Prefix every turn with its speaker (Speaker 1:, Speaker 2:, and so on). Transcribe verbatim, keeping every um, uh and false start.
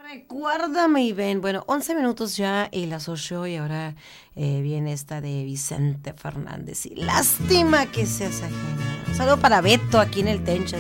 Speaker 1: Recuérdame, Ivén. Bueno, once minutos ya y las ocho y ahora eh, viene esta de Vicente Fernández. Y lástima que seas ajena. Un saludo para Beto aquí en el Tencha.